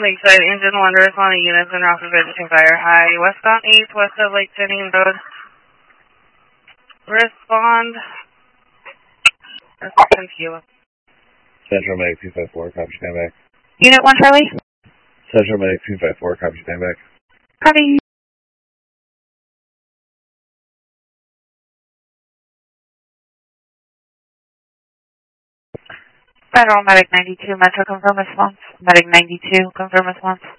Lakeside Engine 1 to respond to units in route for Venture Fire High. Westbound 8th, west of Lake Tenning Road. Respond. Confused. Central Medic 254, copy, stand back. Unit 1 Charlie? Central Medic 254, copy, stand back. Copy. Federal Medic 92, Metro confirm response. Medic 92, confirm response.